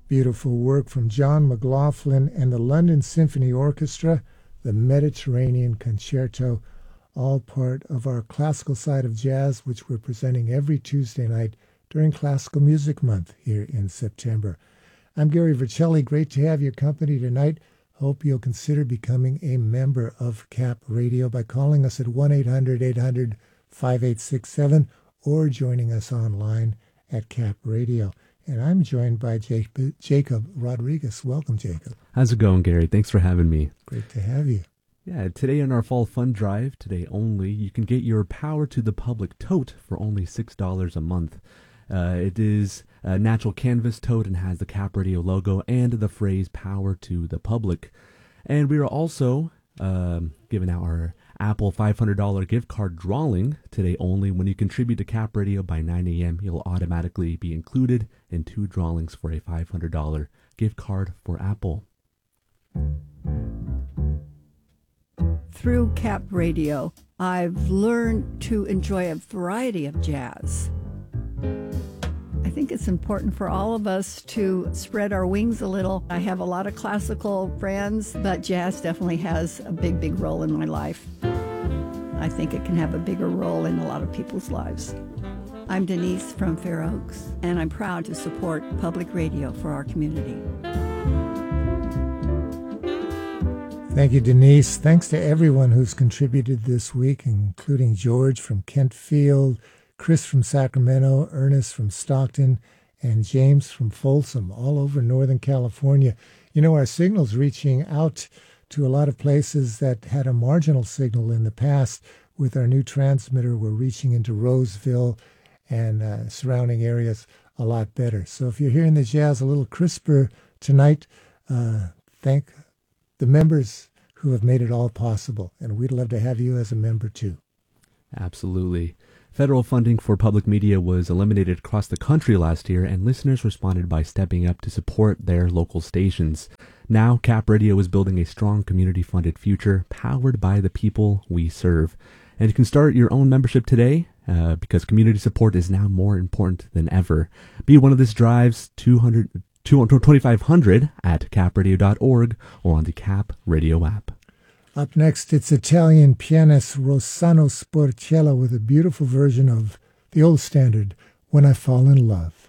Beautiful work from John McLaughlin and the London Symphony Orchestra, the Mediterranean Concerto, all part of our classical side of jazz, which we're presenting every Tuesday night during Classical Music Month here in September. I'm Gary Vercelli. Great to have your company tonight. Hope you'll consider becoming a member of CAP Radio by calling us at 1-800-800-5867 or joining us online at CAP Radio. And I'm joined by Jacob Rodriguez. Welcome, Jacob. How's it going, Gary? Thanks for having me. Great to have you. Yeah, today on our Fall Fund Drive, today only, you can get your Power to the Public tote for only $6 a month. It is a natural canvas tote and has the CAP Radio logo and the phrase Power to the Public. And we are also giving out our Apple $500 gift card drawing today only. When you contribute to CAP Radio by 9 a.m., you'll automatically be included in 2 drawings for a $500 gift card for Apple. Through CAP Radio, I've learned to enjoy a variety of jazz. I think it's important for all of us to spread our wings a little. I have a lot of classical friends, but jazz definitely has a big, big role in my life. I think it can have a bigger role in a lot of people's lives. I'm Denise from Fair Oaks, and I'm proud to support public radio for our community. Thank you, Denise. Thanks to everyone who's contributed this week, including George from Kentfield, Chris from Sacramento, Ernest from Stockton, and James from Folsom, all over Northern California. You know, our signal's reaching out to a lot of places that had a marginal signal in the past. With our new transmitter, we're reaching into Roseville and surrounding areas a lot better. So if you're hearing the jazz a little crisper tonight, thank the members who have made it all possible. And we'd love to have you as a member, too. Absolutely. Federal funding for public media was eliminated across the country last year, and listeners responded by stepping up to support their local stations. Now, CAP Radio is building a strong community-funded future powered by the people we serve. And you can start your own membership today because community support is now more important than ever. Be one of this drive's 2,500 at capradio.org or on the CAP Radio app. Up next, it's Italian pianist Rossano Sportiello with a beautiful version of the old standard, When I Fall in Love.